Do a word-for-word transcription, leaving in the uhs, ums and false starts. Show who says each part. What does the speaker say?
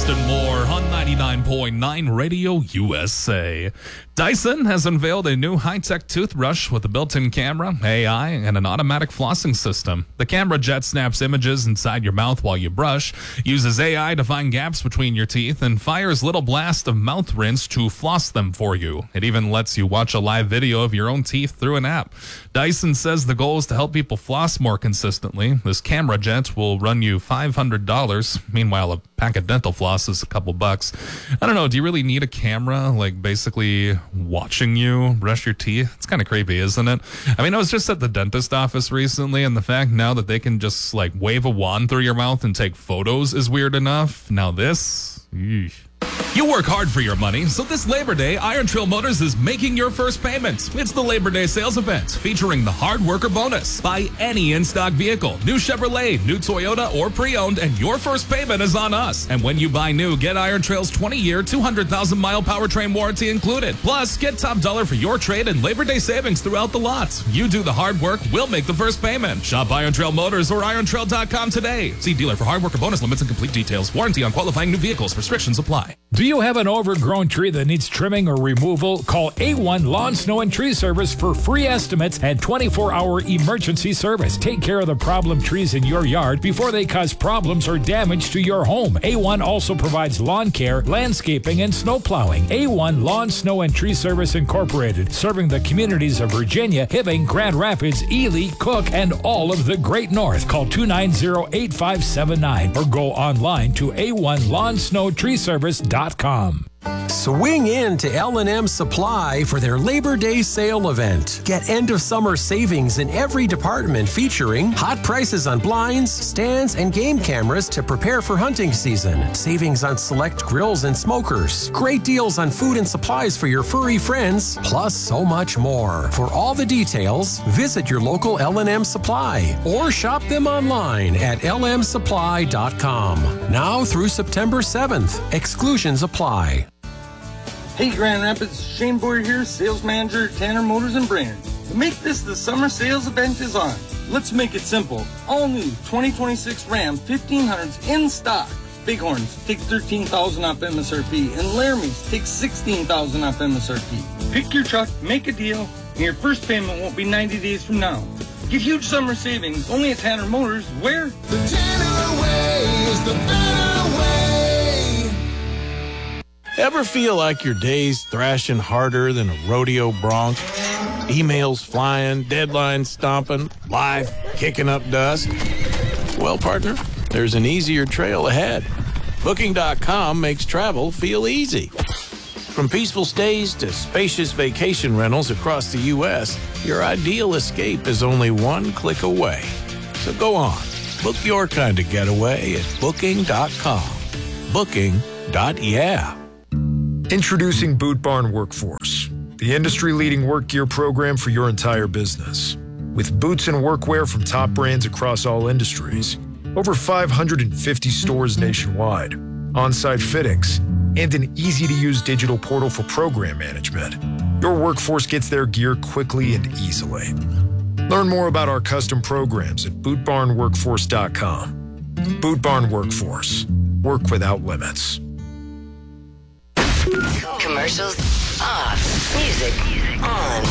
Speaker 1: next and more on ninety-nine point nine Radio U S A. Dyson has unveiled a new high-tech toothbrush with a built-in camera, A I, and an automatic flossing system. The camera jet snaps images inside your mouth while you brush, uses A I to find gaps between your teeth, and fires little blasts of mouth rinse to floss them for you. It even lets you watch a live video of your own teeth through an app. Dyson says the goal is to help people floss more consistently. This camera jet will run you five hundred dollars. Meanwhile, a pack of dental floss is a couple bucks. I don't know, do you really need a camera, like, basically watching you brush your teeth? It's kind of creepy, isn't it? I mean, I was just at the dentist office recently, and the fact now that they can just, like, wave a wand through your mouth and take photos is weird enough. Now this, eesh. You work hard for your money, so this Labor Day, Iron Trail Motors is making your first payment. It's the Labor Day sales event featuring the Hard Worker Bonus. Buy any in-stock vehicle, new Chevrolet, new Toyota, or pre-owned, and your first payment is on us. And when you buy new, get Iron Trail's twenty-year, two hundred thousand mile powertrain warranty included. Plus, get top dollar for your trade and Labor Day savings throughout the lot. You do the hard work, we'll make the first payment. Shop Iron Trail Motors or iron trail dot com today. See dealer for Hard Worker Bonus limits and complete details. Warranty on qualifying new vehicles. Restrictions apply.
Speaker 2: Do you have an overgrown tree that needs trimming or removal? Call A one Lawn, Snow, and Tree Service for free estimates and twenty-four hour emergency service. Take care of the problem trees in your yard before they cause problems or damage to your home. A one also provides lawn care, landscaping, and snow plowing. A one Lawn, Snow, and Tree Service Incorporated, serving the communities of Virginia, Hibbing, Grand Rapids, Ely, Cook, and all of the Great North. Call two nine zero, eight five seven nine or go online to A one lawn snow tree service dot com.
Speaker 3: Swing in to L and M Supply for their Labor Day sale event. Get end-of-summer savings in every department featuring hot prices on blinds, stands, and game cameras to prepare for hunting season. Savings on select grills and smokers. Great deals on food and supplies for your furry friends, plus so much more. For all the details, visit your local L and M Supply or shop them online at L M supply dot com. Now through September seventh. Exclusions apply.
Speaker 4: Hey Grand Rapids, Shane Boyer here, sales manager at Tanner Motors and Brainerd. To make this the summer sales event is on. Let's make it simple. All new twenty twenty-six Ram fifteen hundreds in stock. Bighorns take thirteen thousand dollars off M S R P and Laramie's take sixteen thousand dollars off M S R P. Pick your truck, make a deal, and your first payment won't be ninety days from now. Get huge summer savings only at Tanner Motors, where
Speaker 5: the Tanner way is the better way.
Speaker 6: Ever feel like your day's thrashing harder than a rodeo bronc? Emails flying, deadlines stomping, life kicking up dust? Well, partner, there's an easier trail ahead. Booking dot com makes travel feel easy. From peaceful stays to spacious vacation rentals across the U S, your ideal escape is only one click away. So go on, book your kind of getaway at Booking dot com. Booking. Yeah.
Speaker 7: Introducing Boot Barn Workforce, the industry-leading work gear program for your entire business. With boots and workwear from top brands across all industries, over five hundred fifty stores nationwide, on-site fittings, and an easy-to-use digital portal for program management, your workforce gets their gear quickly and easily. Learn more about our custom programs at boot barn workforce dot com. Boot Barn Workforce. Work without limits.
Speaker 8: Commercials off. Music on.